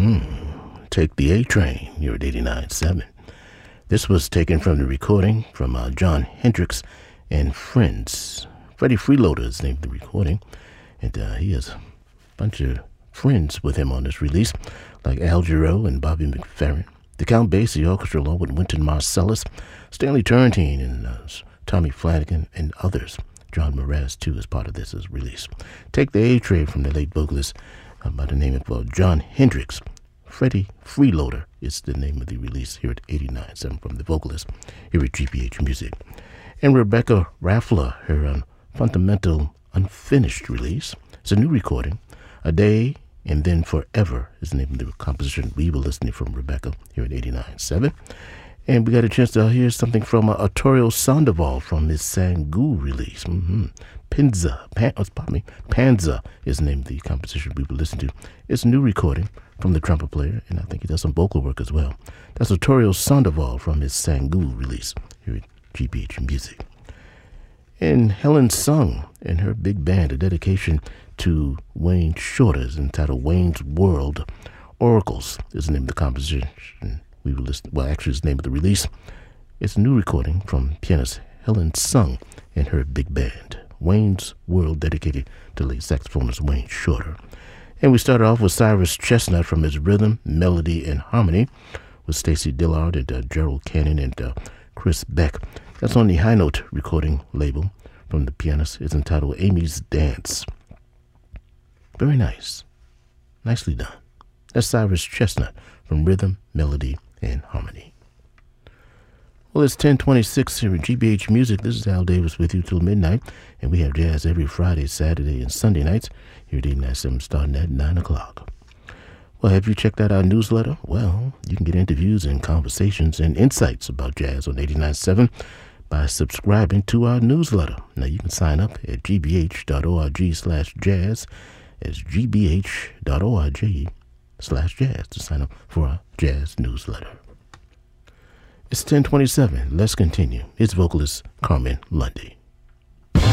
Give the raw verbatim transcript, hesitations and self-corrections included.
Mm-hmm. Take the A Train. You're at eighty-nine point seven. This was taken from the recording from uh, John Hendricks and Friends. Freddie Freeloader is named the recording, and uh, he has a bunch of friends with him on this release, like Al Jarreau and Bobby McFerrin, the Count Basie Orchestra along with Wynton Marsalis, Stanley Turrentine, and uh, Tommy Flanagan, and others. John Mraz, too, is part of this as release. Take the A Train from the late vocalist uh, by the name of uh, John Hendricks. Freddie Freeloader is the name of the release here at eighty-nine point seven from the vocalist here at G B H Music. And Rebecca Raffler, her um, fundamental unfinished release. It's a new recording. A Day and Then Forever is the name of the composition we were listening from Rebecca here at eighty-nine point seven. And we got a chance to hear something from uh, Arturo Sandoval from his Sangu release. Mm-hmm. Pinza, Pan, oh, pardon me, Panza is the name of the composition we were listening to. It's a new recording from the trumpet player, and I think he does some vocal work as well. That's Arturo Sandoval from his Sangu release here at G B H Music. And Helen Sung and her big band, a dedication to Wayne Shorter, is entitled Wayne's World. Oracles is the name of the composition we were listening. Well, actually, it's the name of the release. It's a new recording from pianist Helen Sung and her big band. Wayne's World, dedicated to late saxophonist Wayne Shorter. And we started off with Cyrus Chestnut from his Rhythm, Melody, and Harmony with Stacey Dillard and uh, Gerald Cannon and uh, Chris Beck. That's on the High Note recording label from the pianist. It's entitled Amy's Dance. Very nice. Nicely done. That's Cyrus Chestnut from Rhythm, Melody, and Harmony. Well, it's ten twenty-six here at G B H Music. This is Al Davis with you till midnight, and we have jazz every Friday, Saturday, and Sunday nights here at eighty-nine point seven starting at nine o'clock. Well, have you checked out our newsletter? Well, you can get interviews and conversations and insights about jazz on eighty-nine point seven by subscribing to our newsletter. Now, you can sign up at gbh.org slash jazz. It's gbh.org slash jazz to sign up for our jazz newsletter. It's ten twenty-seven. Let's continue. It's vocalist Carmen Lundy.